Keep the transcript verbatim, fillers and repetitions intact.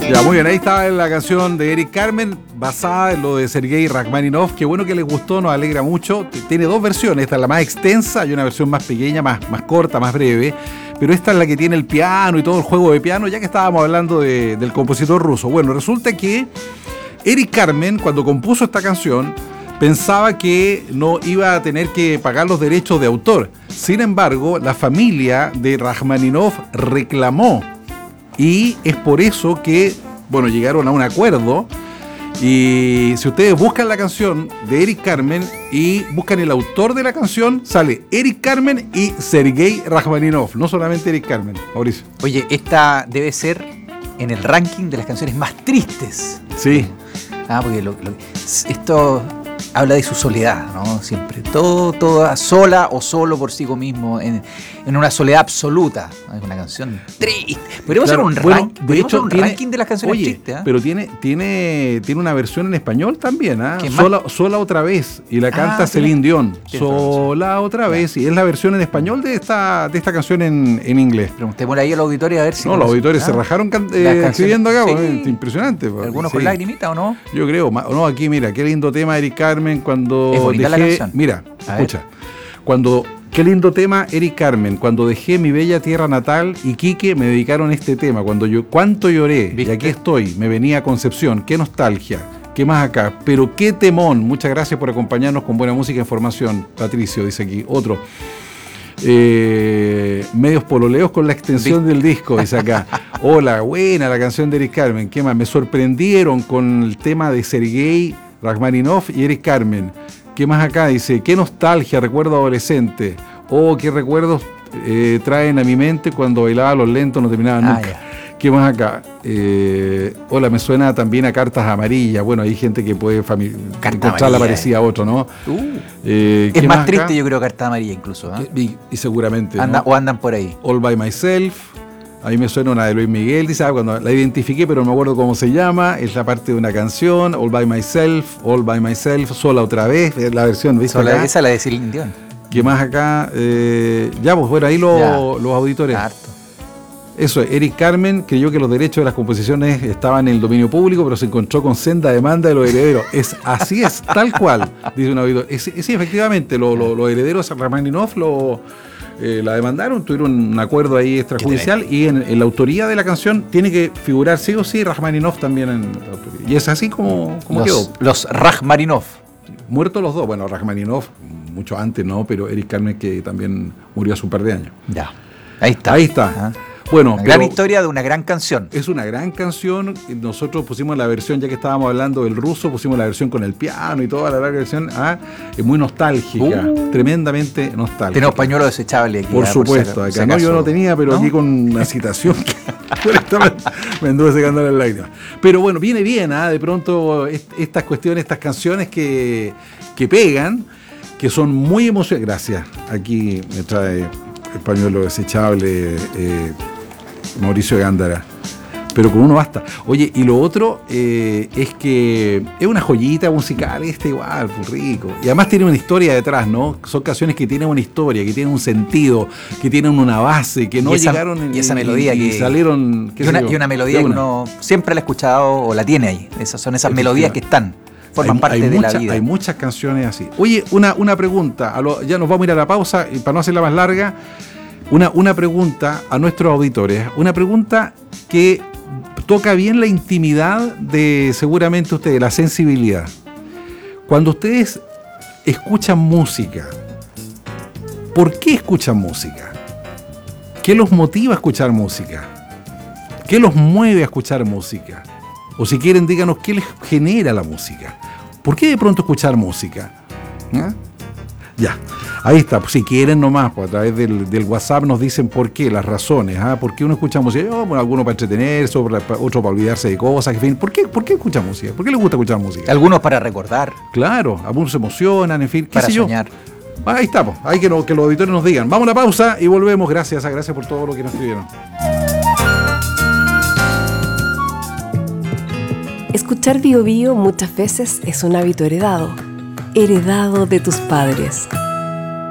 Ya, muy bien, ahí estaba la canción de Eric Carmen, basada en lo de Sergei Rachmaninoff. Qué bueno que les gustó, nos alegra mucho. Tiene dos versiones, esta es la más extensa y una versión más pequeña, más, más corta, más breve. Pero esta es la que tiene el piano y todo el juego de piano, ya que estábamos hablando de, del compositor ruso. Bueno, resulta que Eric Carmen, cuando compuso esta canción, pensaba que no iba a tener que pagar los derechos de autor. Sin embargo, la familia de Rachmaninoff reclamó. Y es por eso que, bueno, llegaron a un acuerdo. Y si ustedes buscan la canción de Eric Carmen y buscan el autor de la canción, sale Eric Carmen y Sergei Rachmaninoff. No solamente Eric Carmen, Mauricio. Oye, esta debe ser en el ranking de las canciones más tristes. Sí. Ah, porque lo, lo, esto habla de su soledad, ¿no? Siempre. Todo, toda sola o solo por sí mismo, en, en una soledad absoluta. Es una canción triste. Podríamos Claro, hacer un, bueno, rank, de podríamos hecho, hacer un tiene, ranking de las canciones oye, tristes. ¿eh? Pero tiene, tiene, tiene una versión en español también, ¿ah? ¿Qué Sola, sola otra vez. Y la canta Ah, Celine Dion. Tienes Sola otra vez. Y es la versión en español de esta, de esta canción en, en inglés. Preguntémosle ahí al auditorio a ver si... No, los auditores se rajaron can- eh, escribiendo acá. Sí. Bueno, impresionante. ¿Algunos sí. con lagrimita o no? Yo creo. No, aquí mira, qué lindo tema Eric Carmen cuando Es bonita dejé... la canción. Mira, A escucha. Cuando... Qué lindo tema Eric Carmen. Cuando dejé mi bella tierra natal y Quique me dedicaron este tema. Cuando yo cuánto lloré. ¿Viste? Y aquí estoy. Me venía a Concepción. Qué nostalgia. ¿Qué más acá? Pero qué temón. Muchas gracias por acompañarnos con buena música e información. Patricio dice aquí. Otro. Eh, medios pololeos con la extensión ¿Viste? Del disco, dice acá. Hola, buena la canción de Eric Carmen. ¿Qué más? Me sorprendieron con el tema de Sergei Rachmaninoff y Eric Carmen. ¿Qué más acá? Dice, qué nostalgia, recuerdo adolescente. Oh, qué recuerdos eh, traen a mi mente cuando bailaba los lentos, no terminaba nunca. Ah, ¿qué más acá? Eh, hola, me suena también a Cartas Amarillas. Bueno, hay gente que puede fami- encontrarla parecida a otro, ¿no? Uh, eh, es más, más triste, acá? Yo creo, Cartas Amarillas incluso. ¿eh? Y, y seguramente. Anda, ¿no? O andan por ahí. All by Myself. A mí me suena una de Luis Miguel, dice, ah, cuando la identifiqué, pero no me acuerdo cómo se llama. Es la parte de una canción, All by Myself, All by Myself, Sola otra vez, la versión, ¿viste? Sola, acá? Esa es la de Celine Dion. ¿Qué más acá? Eh, ya, pues bueno, ahí lo, los auditores. Harto. Eso, Eric Carmen creyó que los derechos de las composiciones estaban en el dominio público, pero se encontró con senda demanda de los herederos. Es, así es, tal cual, dice un auditor. Es, es, sí, efectivamente, lo, lo, los herederos de Rachmaninoff lo... Eh, la demandaron, tuvieron un acuerdo ahí extrajudicial y en, en la autoría de la canción tiene que figurar sí o sí Rachmaninoff también en la autoría. Y es así como, como los, quedó. Los Rachmaninoff. Muertos los dos, bueno, Rachmaninoff mucho antes, ¿no? Pero Eric Carmen que también murió hace un par de años. Ya, ahí está. Ahí está. Ajá. Bueno, una gran historia de una gran canción. Es una gran canción. Nosotros pusimos la versión, ya que estábamos hablando del ruso, pusimos la versión con el piano y toda la larga versión. Ah, es muy nostálgica, uh, tremendamente nostálgica. Tenemos pañuelo desechable aquí. Por ¿eh? supuesto, por acá. No, yo no tenía, pero ¿no? Aquí con una citación me anduve secando las lágrimas. Pero bueno, viene bien, ¿eh? De pronto estas cuestiones, estas canciones que, que pegan, que son muy emocionantes. Gracias. Aquí me trae el pañuelo desechable. Eh, Mauricio Gándara, pero con uno basta. Oye, y lo otro eh, es que es una joyita musical, este igual, pues rico. Y además tiene una historia detrás, ¿no? Son canciones que tienen una historia, que tienen un sentido, que tienen una base, que no esa, llegaron en, y esa melodía y, que y salieron. Y una, y una melodía que uno siempre la ha escuchado o la tiene ahí. Esas son esas melodías que están. Forman hay, parte hay de mucha, la vida. Hay muchas canciones así. Oye, una, una pregunta. A lo, ya nos vamos a ir a la pausa y para no hacerla más larga. Una, una pregunta a nuestros auditores, una pregunta que toca bien la intimidad de seguramente ustedes, la sensibilidad. Cuando ustedes escuchan música, ¿por qué escuchan música? ¿Qué los motiva a escuchar música? ¿Qué los mueve a escuchar música? O si quieren, díganos qué les genera la música. ¿Por qué de pronto escuchar música? ¿Ah? Ya, ahí está, pues si quieren nomás, pues a través del, del WhatsApp nos dicen por qué, las razones, ¿ah? ¿Por qué uno escucha música? Oh, bueno, algunos para entretenerse, otros para olvidarse de cosas, en fin, ¿por qué, ¿por qué escucha música? ¿Por qué les gusta escuchar música? Algunos para recordar. Claro, algunos se emocionan, en fin, qué para sé yo. soñar. Ahí está, pues, ahí que, no, que los auditores nos digan. Vamos a la pausa y volvemos, gracias, gracias por todo lo que nos escribieron. Escuchar Bio Bio muchas veces es un hábito heredado, heredado de tus padres.